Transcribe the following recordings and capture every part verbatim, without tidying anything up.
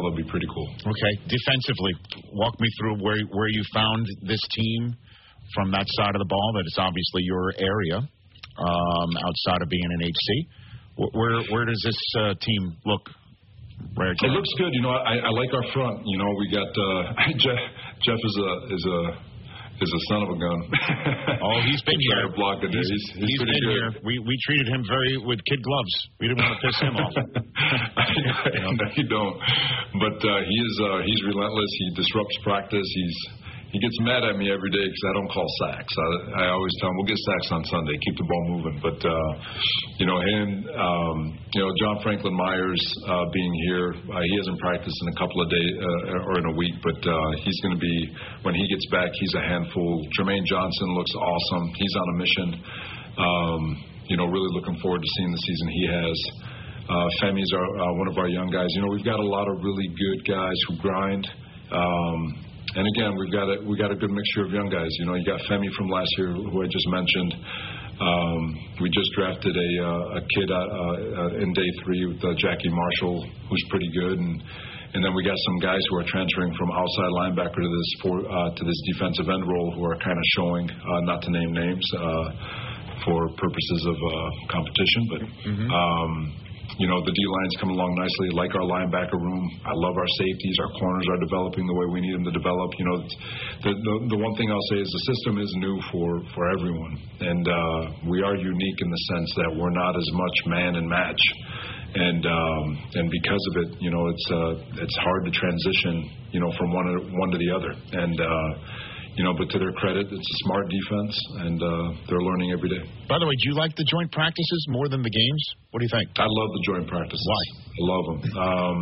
that'll be pretty cool. Okay. Defensively, walk me through where where you found this team from that side of the ball. That is obviously your area, um, outside of being an H C. Where where does this uh, team look? Right. It looks good. You know, I, I like our front. You know, we got uh, Jeff. Jeff is a is a is a son of a gun. Oh, he's been here. Block he's, he's, he's, he's been good. here. We we treated him very with kid gloves. We didn't want to piss him off. you know? No, you don't. But uh, he is uh, he's relentless. He disrupts practice. He's He gets mad at me every day because I don't call sacks. I, I always tell him, we'll get sacks on Sunday, keep the ball moving. But, uh, you know, him, um, you know, John Franklin Myers uh, being here, uh, he hasn't practiced in a couple of days uh, or in a week, but uh, he's going to be, when he gets back, he's a handful. Jermaine Johnson looks awesome. He's on a mission. Um, you know, really looking forward to seeing the season he has. Uh, Femi's our, uh, one of our young guys. You know, we've got a lot of really good guys who grind. Um, And again, we've got a we got a good mixture of young guys. You know, you got Femi from last year, who I just mentioned. Um, we just drafted a uh, a kid uh, uh, in day three with uh, Jackie Marshall, who's pretty good, and and then we got some guys who are transferring from outside linebacker to this for uh, to this defensive end role, who are kind of showing, uh, not to name names, uh, for purposes of uh, competition, but. Mm-hmm. Um, You know, the D-line's coming along nicely, like our linebacker room. I love our safeties. Our corners are developing the way we need them to develop. You know, the the, the one thing I'll say is the system is new for, for everyone. And uh, we are unique in the sense that we're not as much man and match. And um, and because of it, you know, it's uh, it's hard to transition, you know, from one, one to the other. And, uh, You know, but to their credit, it's a smart defense, and uh, they're learning every day. By the way, do you like the joint practices more than the games? What do you think? I love the joint practices. Why? I love them. Um,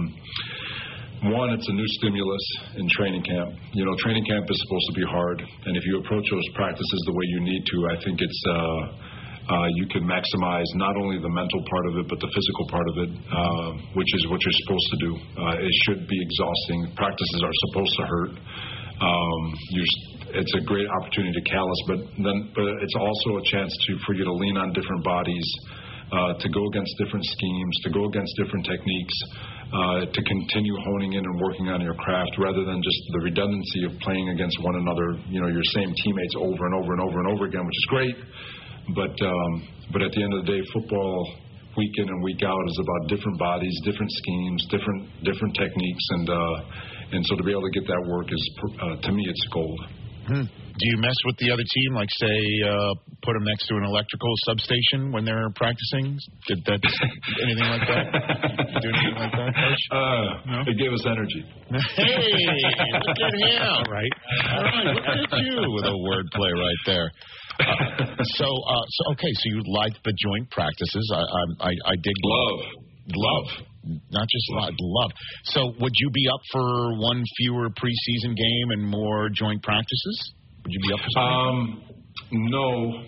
one, it's a new stimulus in training camp. You know, training camp is supposed to be hard, and if you approach those practices the way you need to, I think it's uh, uh, you can maximize not only the mental part of it, but the physical part of it, uh, which is what you're supposed to do. Uh, it should be exhausting. Practices are supposed to hurt. Um, you're It's a great opportunity to callus, but then, but it's also a chance to for you to lean on different bodies, uh, to go against different schemes, to go against different techniques, uh, to continue honing in and working on your craft, rather than just the redundancy of playing against one another. You know, your same teammates over and over and over and over again, which is great, but um, but at the end of the day, football week in and week out is about different bodies, different schemes, different different techniques, and uh, and so to be able to get that work is, uh, to me, it's gold. Hmm. Do you mess with the other team, like, say, uh, put them next to an electrical substation when they're practicing? Did that, anything like that? You do anything like that, Coach? Uh, no? It gave us energy. Hey, look at him. All right. All right, look at you with a wordplay right there. Uh, so, uh, so, okay, so you like the joint practices. I, I, I dig love. Love. Not just love, love. So would you be up for one fewer preseason game and more joint practices? Would you be up for something? Um, no.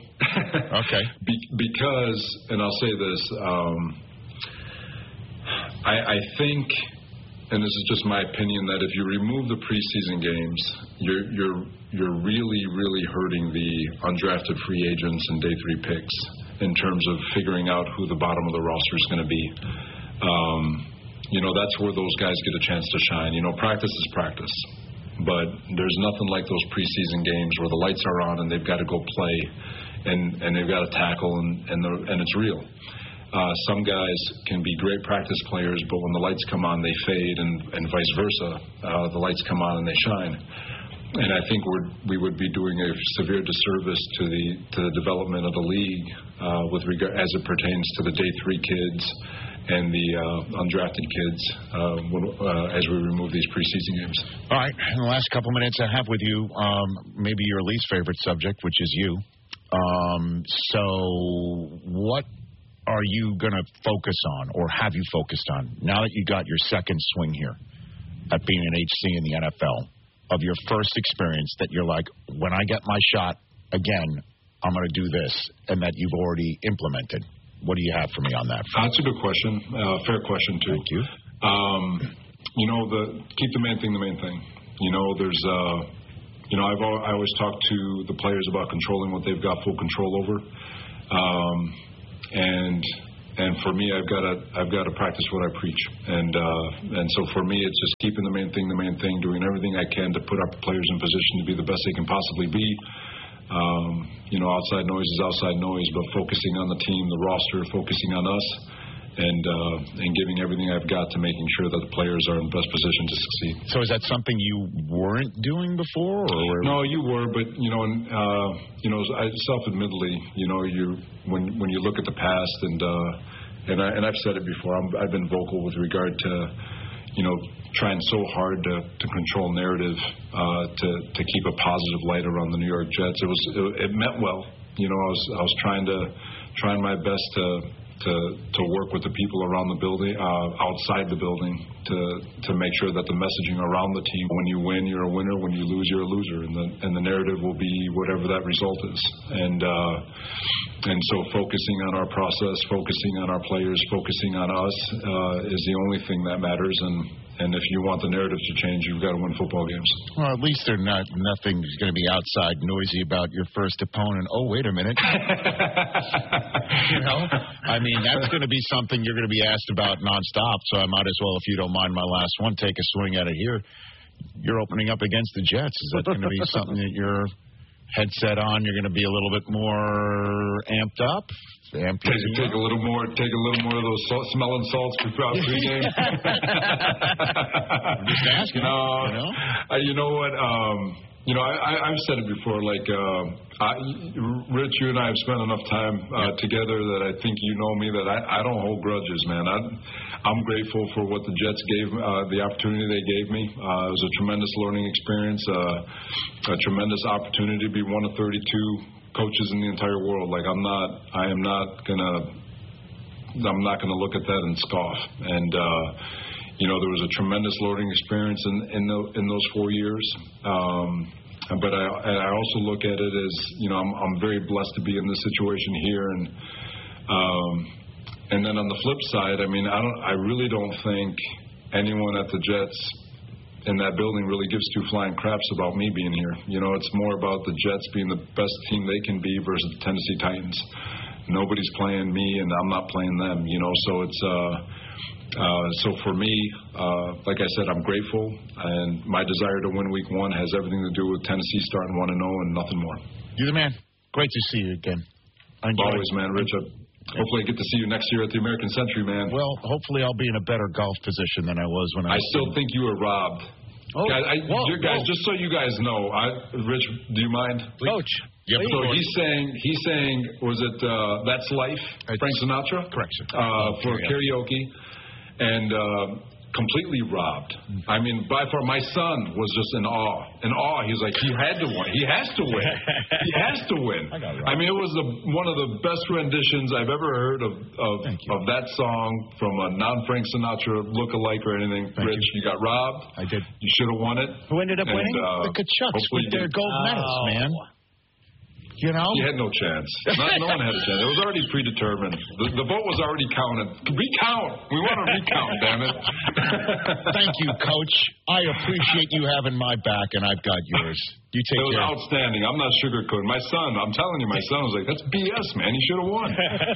Okay. Be- because, and I'll say this, um, I, I think, and this is just my opinion, that if you remove the preseason games, you're you're you're really, really hurting the undrafted free agents and day three picks in terms of figuring out who the bottom of the roster is going to be. Um, you know, that's where those guys get a chance to shine. You know, practice is practice, but there's nothing like those preseason games where the lights are on and they've got to go play, and, and they've got to tackle, and and, the, and it's real. Uh, some guys can be great practice players, but when the lights come on, they fade, and, and vice versa. Uh, the lights come on and they shine. And I think we're, we would be doing a severe disservice to the to the development of the league uh, with regard as it pertains to the day three kids and the uh, undrafted kids uh, when, uh, as we remove these preseason games. All right, in the last couple minutes I have with you, um, maybe your least favorite subject, which is you. Um, so what are you going to focus on, or have you focused on, now that you got your second swing here at being an H C in the N F L, of your first experience that you're like, when I get my shot again, I'm going to do this, and that you've already implemented? What do you have for me on that? That's a good question. Uh, fair question, too. Thank you. Um, you know, the keep the main thing the main thing. You know, there's, uh, you know, I've I always talk to the players about controlling what they've got full control over. Um, and, and for me, I've got to I've got to practice what I preach, and uh, and so for me, it's just keeping the main thing the main thing, doing everything I can to put our players in position to be the best they can possibly be. Um, you know, outside noise is outside noise, but focusing on the team, the roster, focusing on us, and uh, and giving everything I've got to making sure that the players are in the best position to succeed. So is that something you weren't doing before? Or? No, you were, but you know, uh, you know, I, self-admittedly, you know, you when when you look at the past, and uh, and I and I've said it before, I'm, I've been vocal with regard to, you know, trying so hard to, to control narrative, uh, to to keep a positive light around the New York Jets. It was it, it meant well, you know. I was I was trying to trying my best to. To, to work with the people around the building, uh, outside the building, to to make sure that the messaging around the team, when you win, you're a winner. When you lose, you're a loser, and the and the narrative will be whatever that result is. And uh, and so focusing on our process, focusing on our players, focusing on us uh, is the only thing that matters. And and if you want the narrative to change, you've got to win football games. Well, at least they're not. Nothing's going to be outside noisy about your first opponent. Oh, wait a minute. You know, I mean, that's going to be something you're going to be asked about nonstop. So I might as well, if you don't mind my last one, take a swing at it here. You're opening up against the Jets. Is that going to be something that you're headset on? You're going to be a little bit more amped up. Amped take, take a little more. Take a little more of those salt, smelling salts before pregame. I'm just asking. No, you know, uh, you know what? Um, You know, I, I, I've said it before, like, uh, I, Rich, you and I have spent enough time uh, together that I think you know me, that I, I don't hold grudges, man. I, I'm grateful for what the Jets gave, uh, the opportunity they gave me. Uh, it was a tremendous learning experience, uh, a tremendous opportunity to be one of thirty-two coaches in the entire world. Like, I'm not, I am not going to, I'm not going to look at that and scoff. And, uh, You know, there was a tremendous learning experience in in, the, in those four years. Um, but I, I also look at it as, you know, I'm, I'm very blessed to be in this situation here. And um, and then on the flip side, I mean, I don't, I really don't think anyone at the Jets in that building really gives two flying craps about me being here. You know, it's more about the Jets being the best team they can be versus the Tennessee Titans. Nobody's playing me, and I'm not playing them. You know, so it's. Uh, Uh, so for me, uh, like I said, I'm grateful, and my desire to win week one has everything to do with Tennessee starting one and oh and nothing more. You're the man. Great to see you again. Always, man, Richard. Hopefully I get to see you next year at the American Century, man. Well, hopefully I'll be in a better golf position than I was when I I was still in. think you were robbed. Oh, guys, I, whoa, you guys whoa. just so you guys know, I, Rich, do you mind? Coach. Yep. So he's saying, he's saying, was it uh, That's Life, Frank Sinatra? Correct, sir. Uh, for karaoke. And uh, completely robbed. I mean, by far, my son was just in awe. In awe. He's like, he had to win. He has to win. He has to win. I, got it I mean, it was the, one of the best renditions I've ever heard of of, of that song from a non-Frank Sinatra look-alike or anything. Thank Rich, you. you got robbed. I did. You should have won it. Who ended up and, winning? Uh, the Kachucks with their gold oh. medals, man. You know? He had no chance. Not, no one had a chance. It was already predetermined. The, the vote was already counted. Recount. We want to recount, damn it. Thank you, Coach. I appreciate you having my back, and I've got yours. You take It was care. outstanding. I'm not sugarcoating. My son, I'm telling you, my son was like, that's B S, man. He should have won.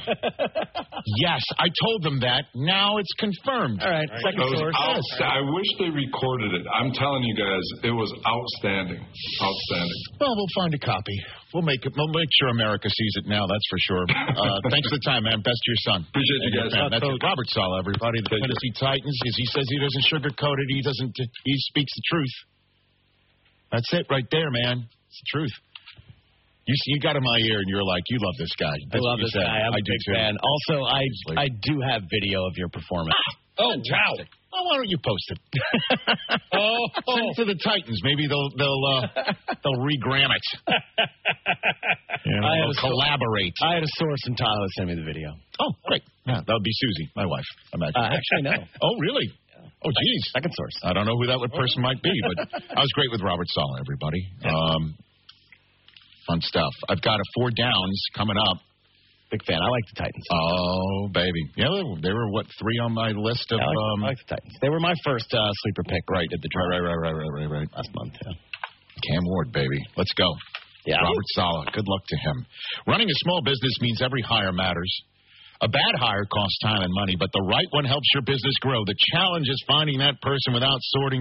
Yes, I told them that. Now it's confirmed. All right, It second was source. outsta- I wish they recorded it. I'm telling you guys, it was outstanding. Outstanding. Well, we'll find a copy. We'll make it. We'll make sure America sees it now. That's for sure. Uh, thanks for the time, man. Best to your son. Appreciate you And your guys. fan. That's it. Robert Saleh, everybody. The Thank you. Tennessee Titans. As he says, he doesn't sugarcoat it. He doesn't. He speaks the truth. That's it, right there, man. It's the truth. You see, you got in my ear, and you're like, you love this guy. I That's love what you this said. guy. I'm I a do big too. fan. Also, I Obviously. I do have video of your performance. Oh, wow. Well, why don't you post it? oh, send it to the Titans. Maybe they'll they'll uh, they'll regram it. You know, I had they'll a so- collaborate. I had a source in Tahoe send me the video. Oh, great. Yeah, that would be Susie, my wife. Imagine. Uh, actually, no. Oh, really? Oh, geez. Second source. I don't know who that would person might be, but I was great with Robert Saleh, everybody. Um, fun stuff. I've got a four downs coming up. Big fan. I like the Titans. Oh, baby. Yeah, they were, they were what, three on my list of... I like, um, I like the Titans. They were my first uh, sleeper pick right at the draft. Right, right, right, right, right, right. Last month, yeah. Cam Ward, baby. Let's go. Yeah. Robert Saleh. Good luck to him. Running a small business means every hire matters. A bad hire costs time and money, but the right one helps your business grow. The challenge is finding that person without sorting